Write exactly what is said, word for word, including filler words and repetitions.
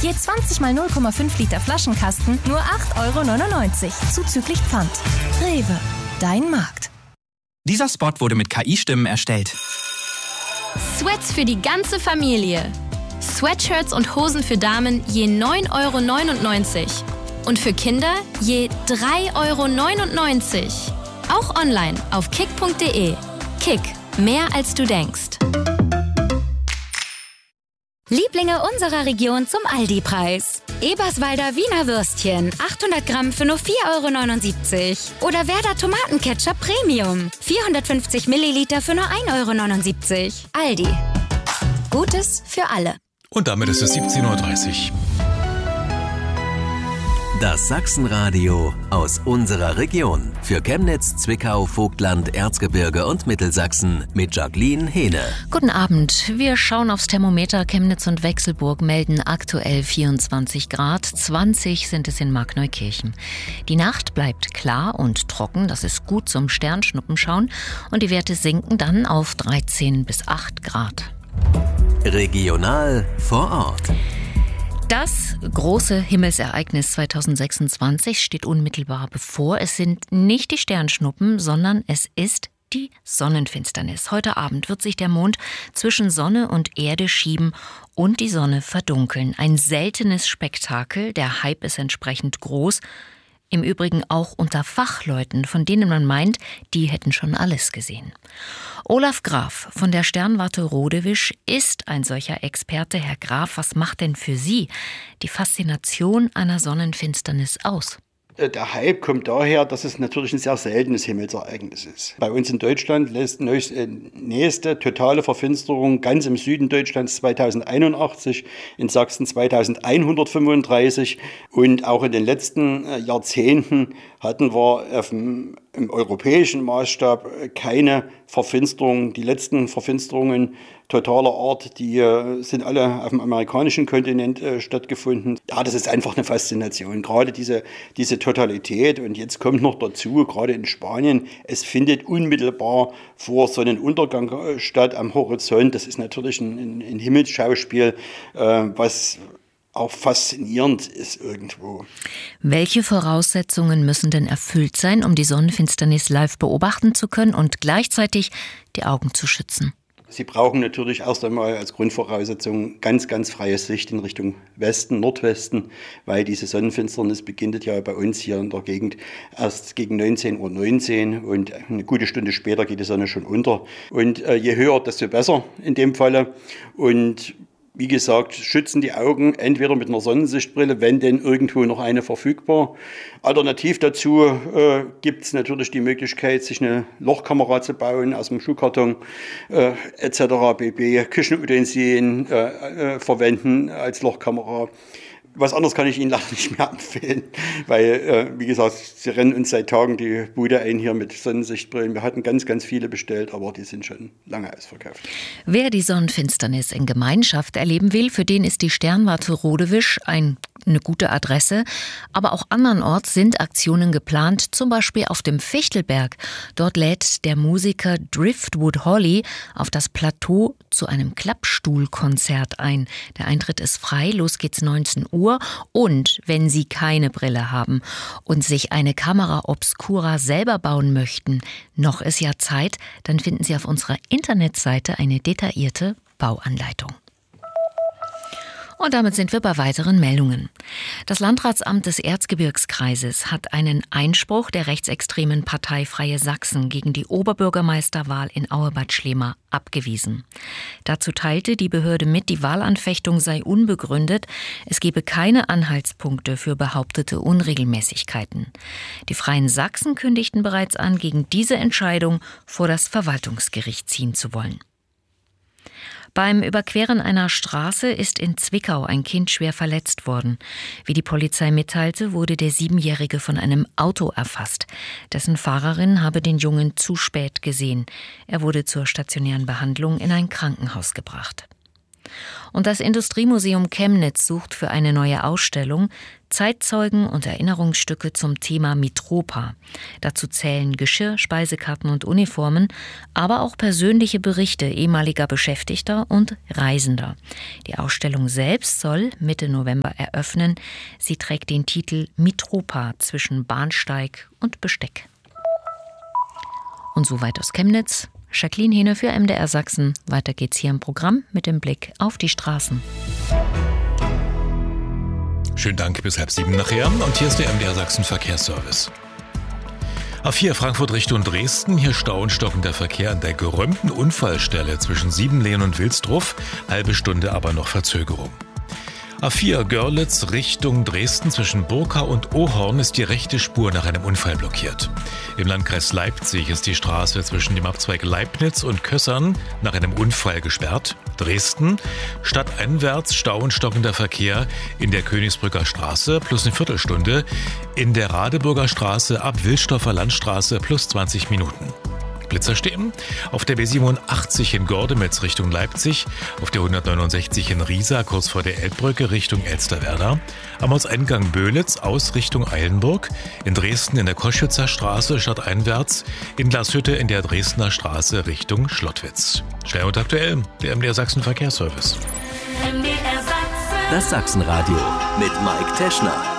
Je zwanzig mal null Komma fünf Liter Flaschenkasten nur acht Euro neunundneunzig, zuzüglich Pfand. Rewe, dein Markt. Dieser Spot wurde mit K I-Stimmen erstellt. Sweats für die ganze Familie. Sweatshirts und Hosen für Damen je neun Euro neunundneunzig. Und für Kinder je drei Euro neunundneunzig. Auch online auf kick punkt de. Kick, mehr als du denkst. Lieblinge unserer Region zum Aldi-Preis. Eberswalder Wiener Würstchen, achthundert Gramm für nur vier Euro neunundsiebzig. Oder Werder Tomatenketchup Premium, vierhundertfünfzig Milliliter für nur ein Euro neunundsiebzig. Aldi. Gutes für alle. Und damit ist es siebzehn Uhr dreißig. Das Sachsenradio aus unserer Region. Für Chemnitz, Zwickau, Vogtland, Erzgebirge und Mittelsachsen mit Jacqueline Hehne. Guten Abend. Wir schauen aufs Thermometer. Chemnitz und Wechselburg melden aktuell vierundzwanzig Grad. zwanzig sind es in Markneukirchen. Die Nacht bleibt klar und trocken. Das ist gut zum Sternschnuppenschauen. Und die Werte sinken dann auf dreizehn bis acht Grad. Regional vor Ort. Das große Himmelsereignis zweitausendsechsundzwanzig steht unmittelbar bevor. Es sind nicht die Sternschnuppen, sondern es ist die Sonnenfinsternis. Heute Abend wird sich der Mond zwischen Sonne und Erde schieben und die Sonne verdunkeln. Ein seltenes Spektakel, der Hype ist entsprechend groß. Im Übrigen auch unter Fachleuten, von denen man meint, die hätten schon alles gesehen. Olaf Graf von der Sternwarte Rodewisch ist ein solcher Experte. Herr Graf, was macht denn für Sie die Faszination einer Sonnenfinsternis aus? Der Hype kommt daher, dass es natürlich ein sehr seltenes Himmelsereignis ist. Bei uns in Deutschland lässt die nächste totale Verfinsterung ganz im Süden Deutschlands zweitausendeinundachtzig, in Sachsen zweitausendeinhundertfünfunddreißig und auch in den letzten Jahrzehnten hatten wir auf dem, im europäischen Maßstab keine Verfinsterung. Die letzten Verfinsterungen totaler Art, die sind alle auf dem amerikanischen Kontinent äh, stattgefunden. Ja, das ist einfach eine Faszination, gerade diese, diese Totalität. Und jetzt kommt noch dazu, gerade in Spanien, es findet unmittelbar vor Sonnenuntergang äh, statt am Horizont. Das ist natürlich ein, ein, ein Himmelsschauspiel, äh, was auch faszinierend ist irgendwo. Welche Voraussetzungen müssen denn erfüllt sein, um die Sonnenfinsternis live beobachten zu können und gleichzeitig die Augen zu schützen? Sie brauchen natürlich erst einmal als Grundvoraussetzung ganz, ganz freies Licht in Richtung Westen, Nordwesten, weil diese Sonnenfinsternis beginnt ja bei uns hier in der Gegend erst gegen neunzehn Uhr neunzehn und eine gute Stunde später geht die Sonne schon unter. Und äh, je höher, desto besser in dem Falle. Und wie gesagt, schützen die Augen entweder mit einer Sonnensichtbrille, wenn denn irgendwo noch eine verfügbar. Alternativ dazu äh, gibt es natürlich die Möglichkeit, sich eine Lochkamera zu bauen aus dem Schuhkarton äh, et cetera pp. Küchenutensilien äh, äh, verwenden als Lochkamera. Was anderes kann ich Ihnen leider nicht mehr empfehlen, weil, äh, wie gesagt, sie rennen uns seit Tagen die Bude ein hier mit Sonnensichtbrillen. Wir hatten ganz, ganz viele bestellt, aber die sind schon lange ausverkauft. Wer die Sonnenfinsternis in Gemeinschaft erleben will, für den ist die Sternwarte Rodewisch ein, eine gute Adresse. Aber auch andernorts sind Aktionen geplant, zum Beispiel auf dem Fichtelberg. Dort lädt der Musiker Driftwood Holly auf das Plateau zu einem Klappstuhlkonzert ein. Der Eintritt ist frei, los geht's neunzehn Uhr. Und wenn Sie keine Brille haben und sich eine Kamera Obscura selber bauen möchten, noch ist ja Zeit, dann finden Sie auf unserer Internetseite eine detaillierte Bauanleitung. Und damit sind wir bei weiteren Meldungen. Das Landratsamt des Erzgebirgskreises hat einen Einspruch der rechtsextremen Partei Freie Sachsen gegen die Oberbürgermeisterwahl in Auebad Schlema abgewiesen. Dazu teilte die Behörde mit, die Wahlanfechtung sei unbegründet, es gebe keine Anhaltspunkte für behauptete Unregelmäßigkeiten. Die Freien Sachsen kündigten bereits an, gegen diese Entscheidung vor das Verwaltungsgericht ziehen zu wollen. Beim Überqueren einer Straße ist in Zwickau ein Kind schwer verletzt worden. Wie die Polizei mitteilte, wurde der Siebenjährige von einem Auto erfasst. Dessen Fahrerin habe den Jungen zu spät gesehen. Er wurde zur stationären Behandlung in ein Krankenhaus gebracht. Und das Industriemuseum Chemnitz sucht für eine neue Ausstellung Zeitzeugen und Erinnerungsstücke zum Thema Mitropa. Dazu zählen Geschirr, Speisekarten und Uniformen, aber auch persönliche Berichte ehemaliger Beschäftigter und Reisender. Die Ausstellung selbst soll Mitte November eröffnen. Sie trägt den Titel Mitropa zwischen Bahnsteig und Besteck. Und soweit aus Chemnitz. Jacqueline Hehne für M D R Sachsen. Weiter geht's hier im Programm mit dem Blick auf die Straßen. Schönen Dank, bis halb sieben nachher. Und hier ist der M D R Sachsen Verkehrsservice. A vier Frankfurt Richtung Dresden. Hier Stau und stockender Verkehr an der geräumten Unfallstelle zwischen Siebenlehen und Wilsdruff. Halbe Stunde aber noch Verzögerung. A vier Görlitz Richtung Dresden zwischen Burka und Ohorn ist die rechte Spur nach einem Unfall blockiert. Im Landkreis Leipzig ist die Straße zwischen dem Abzweig Leibniz und Kössern nach einem Unfall gesperrt. Dresden, stadteinwärts Stau und stockender Verkehr in der Königsbrücker Straße plus eine Viertelstunde, in der Radeburger Straße ab Wilsdorfer Landstraße plus zwanzig Minuten. Blitzer stehen auf der B siebenundachtzig in Gordemetz Richtung Leipzig, auf der hundertneunundsechzig in Riesa kurz vor der Elbbrücke Richtung Elsterwerda, am Ortseingang Böhlitz aus Richtung Eilenburg, in Dresden in der Koschützer Straße stadteinwärts, in Glashütte in der Dresdner Straße Richtung Schlottwitz. Schnell und aktuell, der M D R Sachsen Verkehrsservice. Das Sachsenradio mit Mike Teschner.